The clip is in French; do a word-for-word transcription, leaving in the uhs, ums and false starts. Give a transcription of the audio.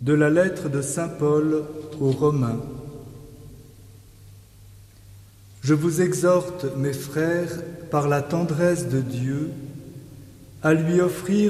De la lettre de saint Paul aux Romains. Je vous exhorte, mes frères, par la tendresse de Dieu, à lui offrir